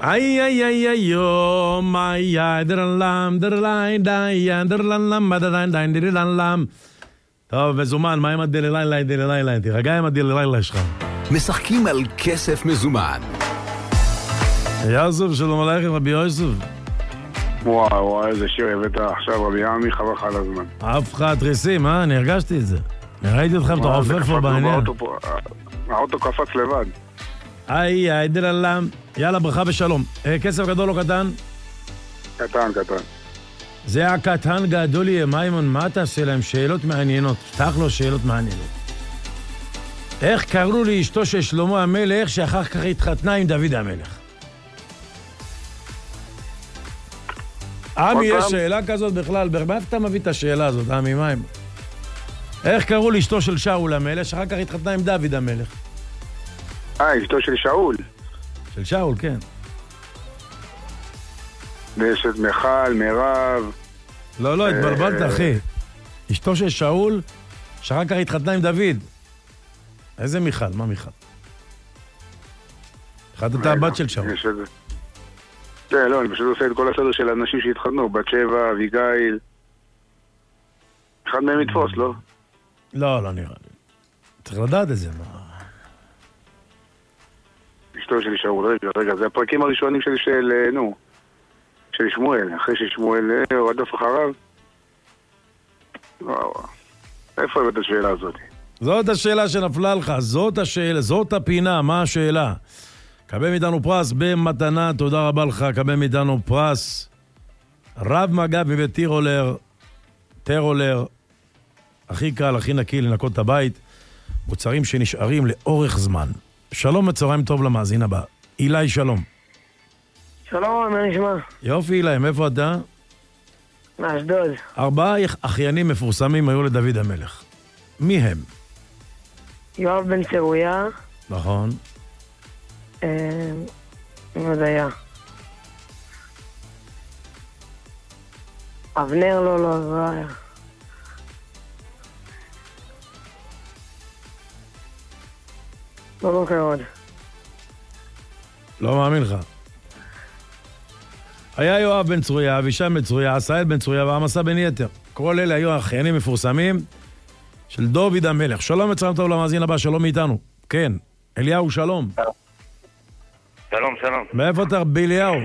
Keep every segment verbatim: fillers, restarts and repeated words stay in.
איי איי איי איי יום איי איי דרלם דרליין דיי דרלם דרליין דיי דרלם. טוב, מזומן, מה עם הדלליין דלליין? תירגע עם הדלליין שלך. משחקים על כסף מזומן. יוסף, שלום עליכם, רבי יוסף. וואי וואי, איזה שיר הבאת עכשיו, רבי עמי, חבך על הזמן. אף אחד תריסים, אה? אני הרגשתי את זה. אני ראיתי אותך מתעופף פה בעניין. האוטו קפץ לבד. איי איי דללם. יאללה, ברכה ושלום. כסף גדול או קטן? קטן, קטן. זה הקטן גדול יהיה, מיימון, מה תעשה להם? שאלות מעניינות. פתח לו שאלות מעניינות. איך קראו לאשתו של שלמה המלך שאחר כך התחתנה עם דוד המלך? עמי, יש שאלה כזאת בכלל, מה אתה מביא את השאלה הזאת, עמי, מה הם? איך קראו לאשתו של שאול המלך שאחר כך התחתנה עם דוד המלך? אה, אשתו של שאול. של שאול, כן. ואשת מיכל, מירב. לא, לא, התבלבלת, אחי. אשתו של שאול שאחר כך התחתנה עם דוד. איזה מיכל? מה מיכל? אחת הבת של שאול. כן, לא, אני פשוט עושה את כל הסדר של האנשים שהתחתנו, בת שבע, אביגיל. אחד מהם יתפוס, לא? לא, לא נראה לי. צריך לדעת את זה, מה? אשתו של שאול, רגע, רגע, זה הפרקים הראשונים שלי של, נו, של שמואל, אחרי ששמואל רדף אחריו. וואו, איפה הבאת השאלה הזאת? זאת השאלה שנפלה לך, זאת השאלה, זאת הפינה, מה השאלה? קבל מאיתנו פרס במתנה, תודה רבה לך, קבל מאיתנו פרס. רב מג"ב מבית טירולר, טירולר, הכי קל, הכי נקי לנקות את הבית, מוצרים שנשארים לאורך זמן. שלום וצהריים טוב למאזין הבא. אילי, שלום. שלום, מה נשמע? יופי, אילי, מאיפה אתה? מאשדוד. ארבעה אחיינים מפורסמים היו לדוד המלך. מי הם? יואב בן צרויה. נכון. מי עוד היה? אבנר לא, לא, לא היה. לא בוקר עוד. לא מאמין לך. היה יואב בן צרויה, אבישם בן צרויה, עשאל בן צרויה ועמסה בן יתר. כל אלה היו אחיינים מפורסמים של דוד המלך. שלום וצהריים טוב למאזין הבא, שלום מאיתנו. כן, אליהו, שלום. שלום, שלום. מאיפה אתה, באליהו?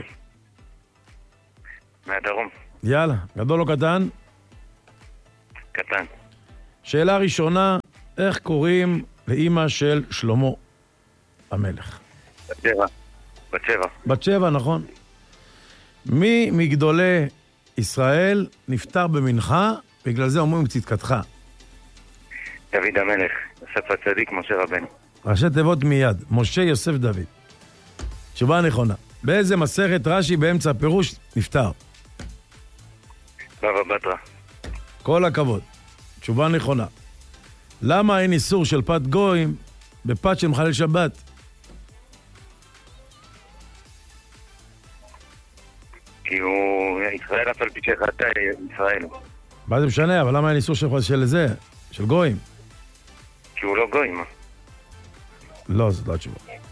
מהדרום. יאללה, גדול או קטן? קטן. שאלה ראשונה, איך קוראים לאמא של שלמה המלך? בת שבע. בת שבע. בת שבע, נכון. מי מגדולי ישראל נפטר במנחה, בגלל זה אומרים צדקתך? דוד המלך, יוסף הצדיק, משה רבנו. ראשי תיבות מיד, משה יוסף דוד. תשובה נכונה. באיזה מסכת רש"י באמצע הפירוש נפטר? בבא בתרא. כל הכבוד. תשובה נכונה. למה אין איסור של פת גויים בפת של מחלל שבת? כי הוא ישראל אף על פי שחטא ישראל. מה זה משנה? אבל למה אין איסור של, של זה? של גויים? כי הוא לא גוי, מה? לא, זאת לא התשובה.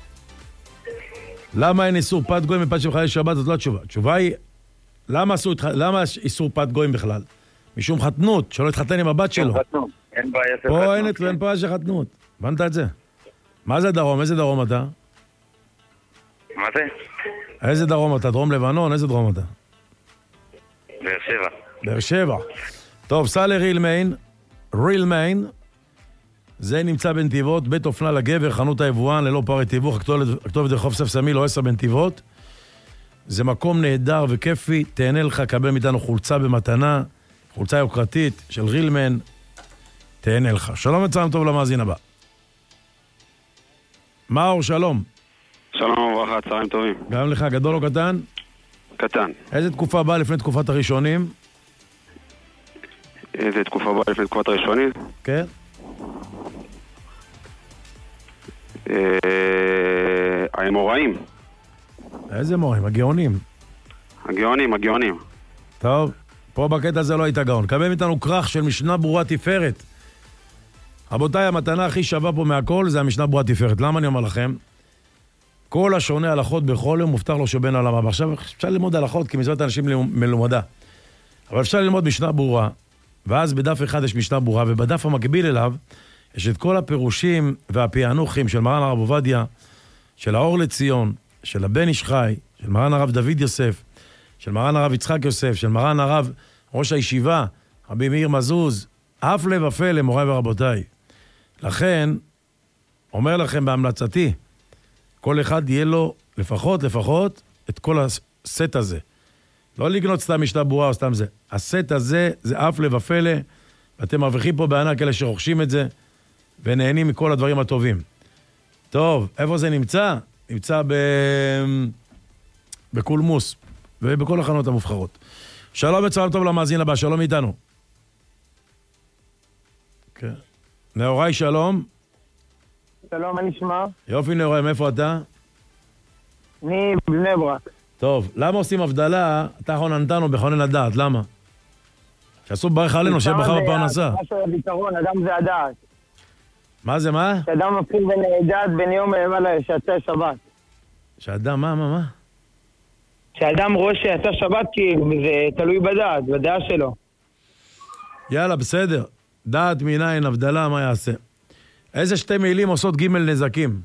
למה אין איסור פת גויים בפת של מחלל שבת? זאת לא התשובה. התשובה היא, למה, אסור, למה איסור פת גויים בכלל? משום חתנות, שלא התחתן עם הבת שלו. חתנות. אין בעיה של חתנות. פה אין כן. אין בעיה של חתנות. הבנת את זה? מה זה דרום? איזה דרום אתה? מה זה? איזה דרום אתה? דרום לבנון? איזה דרום אתה? באר שבע. באר שבע. טוב, סע לריל מיין. ריל מיין. זה נמצא בנתיבות, בית אופנה לגבר, חנות היבואן, ללא פערי תיווך, הכתובת רחוב ספסמי, לא עשר בנתיבות. זה מקום נהדר וכיפי, תהנה לך, קבל מאיתנו חולצה במתנה, חולצה יוקרתית של רילמן, תהנה לך. שלום וצהריים טוב למאזין הבא. מאור, שלום. שלום וברכה, צהריים טובים. גם לך, גדול או קטן? קטן. איזה תקופה באה לפני תקופת הראשונים? איזה תקופה באה לפני תקופת הראשונים? כן. האמוראים. איזה מורים? הגאונים. הגאונים, הגאונים. טוב, פה בקטע הזה לא היית גאון. קבל מאיתנו כרך של משנה ברורה תפארת. רבותיי, המתנה הכי שווה פה מהכל זה המשנה ברורה תפארת. למה אני אומר לכם? כל השונה הלכות בכל יום מובטח לו שבין העולם הבא. עכשיו אפשר ללמוד הלכות כי מצוות אנשים מלומדה. אבל אפשר ללמוד משנה ברורה, ואז בדף אחד יש משנה ברורה, ובדף המקביל אליו יש את כל הפירושים והפענוחים של מרן הרב עובדיה, של האור לציון, של הבן איש חי, של מרן הרב דוד יוסף, של מרן הרב יצחק יוסף, של מרן הרב ראש הישיבה, רבי מאיר מזוז, אף לב אפל למוריי ורבותיי. לכן, אומר לכם בהמלצתי, כל אחד יהיה לו לפחות, לפחות, את כל הסט הזה. לא לגנות סתם משנה ברורה או סתם זה. הסט הזה זה אף לב אפל, ואתם מרוויחים פה בענק אלה שרוכשים את זה, ונהנים מכל הדברים הטובים. טוב, איפה זה נמצא? נמצא ב... בקולמוס, ובכל החנות המובחרות. שלום וצהריים טוב למאזין הבא, שלום איתנו. כן. נאורי, שלום. שלום, מה נשמע? יופי נאורי, מאיפה אתה? אני בבני ברק. טוב, למה עושים הבדלה, אתה יכול נתנו בכונן לדעת, למה? שעשו ברך עלינו, שיהיה בחר בפרנסה. מה של הפתרון, אדם זה הדעת. מה זה, מה? שאדם מפחיד בין דעת בין יום למעלה שיצא שבת. שאדם, מה, מה, מה? שאדם רואה שיצא שבת כי זה תלוי בדעת, בדעה שלו. יאללה, בסדר. דעת מניין, הבדלה, מה יעשה? איזה שתי מילים עושות ג' נזקים?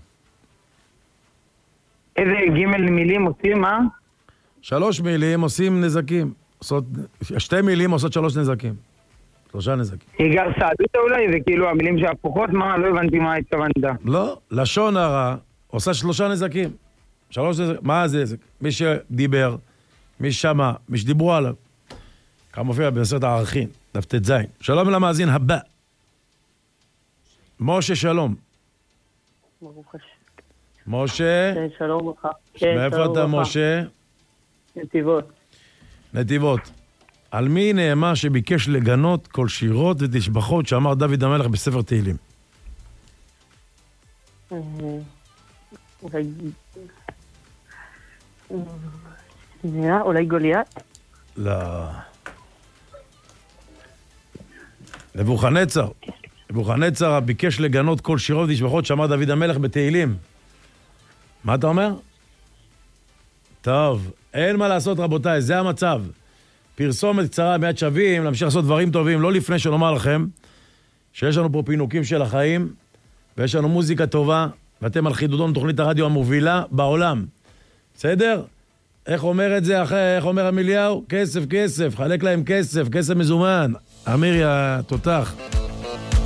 איזה ג' מילים עושים, מה? שלוש מילים עושים נזקים. עושות, שתי מילים עושות שלוש נזקים. שלושה נזקים. איגר סעדות אולי? זה כאילו המילים שהפוכות? מה? לא הבנתי מה התכוונת. לא, לשון הרע עושה שלושה נזקים. שלוש נזקים. מה זה נזק? מי שדיבר, מי ששמע, מי שדיברו עליו. כמה מופיע בסרט הערכים, דף ט"ז. שלום למאזין הבא. משה, שלום. ברוך השם. משה. כן, שלום לך. מאיפה אתה, משה? נתיבות. נתיבות. על מי נאמר שביקש לגנות כל שירות ותשבחות שאמר דוד המלך בספר תהילים? אולי גוליית? לא. נבוכדנצר. נבוכדנצר ביקש לגנות כל שירות ותשבחות שאמר דוד המלך בתהילים. מה אתה אומר? טוב, אין מה לעשות רבותיי, זה המצב. פרסומת קצרה מיד שווים, להמשיך לעשות דברים טובים, לא לפני שנאמר לכם שיש לנו פה פינוקים של החיים, ויש לנו מוזיקה טובה, ואתם על חידודון תוכנית הרדיו המובילה בעולם. בסדר? איך אומר את זה אחרי, איך אומר אמיליהו? כסף, כסף, חלק להם כסף, כסף מזומן. אמירי התותח.